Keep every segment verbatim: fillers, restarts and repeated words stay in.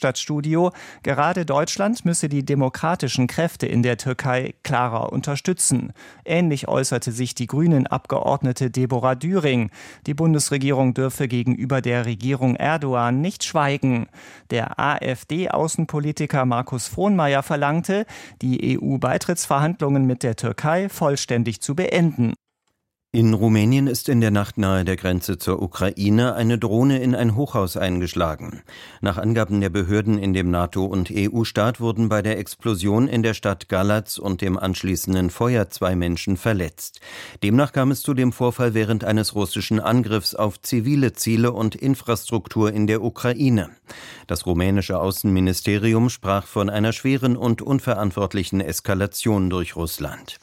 Hauptstadtstudio, gerade Deutschland müsse die demokratischen Kräfte in der Türkei klarer unterstützen. Ähnlich äußerte sich die Grünen-Abgeordnete Deborah Düring. Die Bundesregierung dürfe gegenüber der Regierung Erdogan nicht schweigen. Der AfD-Außenpolitiker Markus Frohnmayer verlangte, die E U-Beitrittsverhandlungen mit der Türkei vollständig zu beenden. In Rumänien ist in der Nacht nahe der Grenze zur Ukraine eine Drohne in ein Hochhaus eingeschlagen. Nach Angaben der Behörden in dem NATO- und E U-Staat wurden bei der Explosion in der Stadt Galați und dem anschließenden Feuer zwei Menschen verletzt. Demnach kam es zu dem Vorfall während eines russischen Angriffs auf zivile Ziele und Infrastruktur in der Ukraine. Das rumänische Außenministerium sprach von einer schweren und unverantwortlichen Eskalation durch Russland.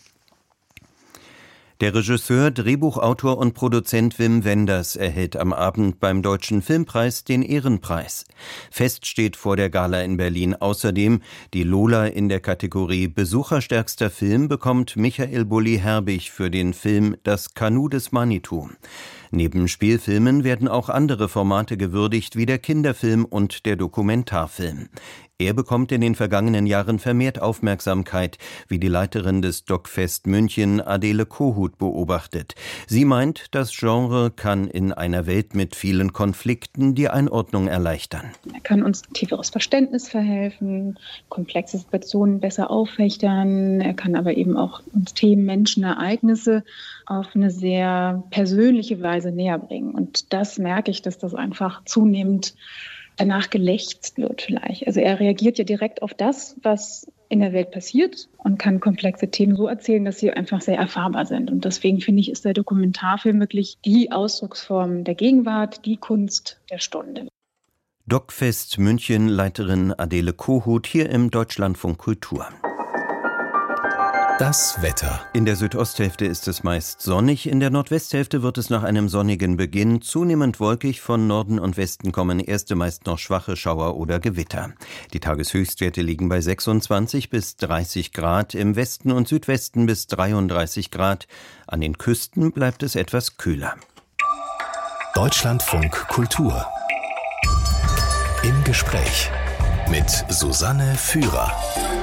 Der Regisseur, Drehbuchautor und Produzent Wim Wenders erhält am Abend beim Deutschen Filmpreis den Ehrenpreis. Fest steht vor der Gala in Berlin außerdem die Lola in der Kategorie Besucherstärkster Film bekommt Michael Bulli-Herbig für den Film Das Kanu des Manitou. Neben Spielfilmen werden auch andere Formate gewürdigt wie der Kinderfilm und der Dokumentarfilm. Er bekommt in den vergangenen Jahren vermehrt Aufmerksamkeit, wie die Leiterin des DocFest München, Adele Kohut, beobachtet. Sie meint, das Genre kann in einer Welt mit vielen Konflikten die Einordnung erleichtern. Er kann uns tieferes Verständnis verhelfen, komplexe Situationen besser auffächern. Er kann aber eben auch uns Themen, Menschen, Ereignisse auf eine sehr persönliche Weise näher bringen. Und das merke ich, dass das einfach zunehmend danach gelächzt wird vielleicht. Also er reagiert ja direkt auf das, was in der Welt passiert und kann komplexe Themen so erzählen, dass sie einfach sehr erfahrbar sind. Und deswegen finde ich, ist der Dokumentarfilm wirklich die Ausdrucksform der Gegenwart, die Kunst der Stunde. DocFest München, Leiterin Adele Kohut, hier im Deutschlandfunk Kultur. Das Wetter. In der Südosthälfte ist es meist sonnig, in der Nordwesthälfte wird es nach einem sonnigen Beginn zunehmend wolkig, von Norden und Westen kommen erste meist noch schwache Schauer oder Gewitter. Die Tageshöchstwerte liegen bei sechsundzwanzig bis dreißig Grad, im Westen und Südwesten bis dreiunddreißig Grad, an den Küsten bleibt es etwas kühler. Deutschlandfunk Kultur. Im Gespräch mit Susanne Führer.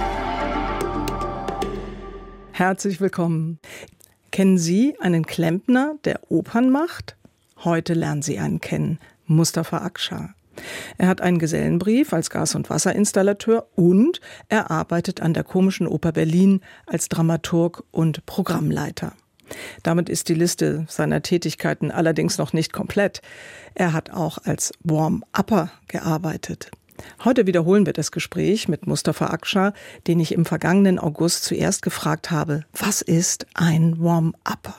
Herzlich willkommen. Kennen Sie einen Klempner, der Opern macht? Heute lernen Sie einen kennen, Mustafa Akçar. Er hat einen Gesellenbrief als Gas- und Wasserinstallateur und er arbeitet an der Komischen Oper Berlin als Dramaturg und Programmleiter. Damit ist die Liste seiner Tätigkeiten allerdings noch nicht komplett. Er hat auch als Warm-Upper gearbeitet. Heute wiederholen wir das Gespräch mit Mustafa Akçar, den ich im vergangenen August zuerst gefragt habe, was ist ein Warm-Upper?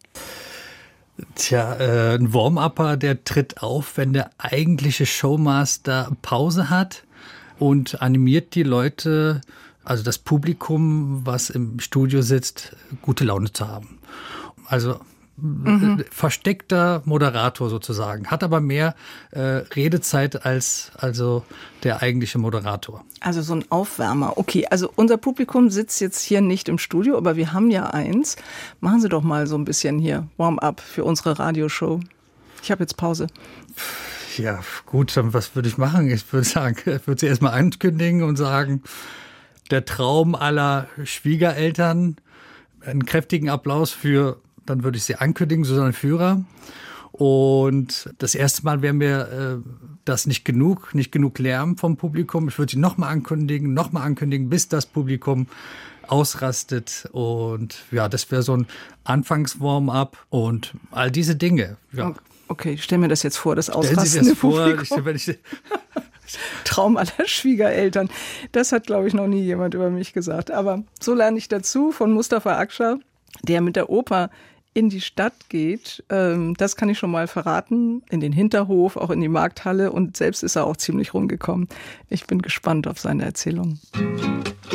Tja, äh, ein Warm-Upper, der tritt auf, wenn der eigentliche Showmaster Pause hat und animiert die Leute, also das Publikum, was im Studio sitzt, gute Laune zu haben. Also Mhm. versteckter Moderator sozusagen, hat aber mehr äh, Redezeit als also der eigentliche Moderator. Also so ein Aufwärmer. Okay, also unser Publikum sitzt jetzt hier nicht im Studio, aber wir haben ja eins. Machen Sie doch mal so ein bisschen hier Warm-up für unsere Radioshow. Ich habe jetzt Pause. Ja, gut, dann was würde ich machen? Ich würde sagen, ich würde sie erstmal ankündigen und sagen, der Traum aller Schwiegereltern, einen kräftigen Applaus für, dann würde ich sie ankündigen, Susanne Führer. Und das erste Mal wäre mir äh, das nicht genug, nicht genug Lärm vom Publikum. Ich würde sie nochmal ankündigen, nochmal ankündigen, bis das Publikum ausrastet. Und ja, das wäre so ein Anfangs-Warm-up und all diese Dinge. Ja. Okay, ich stelle mir das jetzt vor, das Stellen ausrastende Sie das vor, Publikum. ich, wenn ich Traum aller Schwiegereltern. Das hat, glaube ich, noch nie jemand über mich gesagt. Aber so lerne ich dazu von Mustafa Akçar, der mit der Oper in die Stadt geht. Das kann ich schon mal verraten. In den Hinterhof, auch in die Markthalle. Und selbst ist er auch ziemlich rumgekommen. Ich bin gespannt auf seine Erzählung.